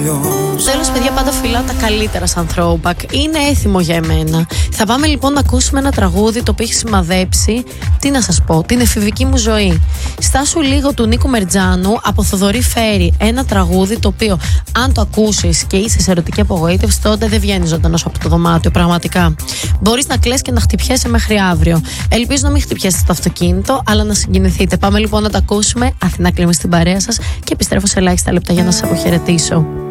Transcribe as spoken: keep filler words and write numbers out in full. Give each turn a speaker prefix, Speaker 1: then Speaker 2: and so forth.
Speaker 1: Τέλος, παιδιά, πάντα φυλάω τα καλύτερα σαν throwback. Είναι έθιμο για εμένα. Θα πάμε λοιπόν να ακούσουμε ένα τραγούδι το οποίο έχει σημαδέψει, τι να σας πω, την εφηβική μου ζωή. Στάσου λίγο του Νίκου Μερτζάνου από Θοδωρή Φέρη. Ένα τραγούδι το οποίο, αν το ακούσεις και είσαι σε ερωτική απογοήτευση, τότε δεν βγαίνεις ζωντανός από το δωμάτιο. Πραγματικά. Μπορείς να κλαις και να χτυπιέσαι μέχρι αύριο. Ελπίζω να μην χτυπιέσετε στο αυτοκίνητο, αλλά να συγκινηθείτε. Πάμε λοιπόν να τα ακούσουμε. Αθηνά Κλίμη στην παρέα σας και επιστρέφω σε ελάχιστα λεπτά για να σας αποχαιρετήσω.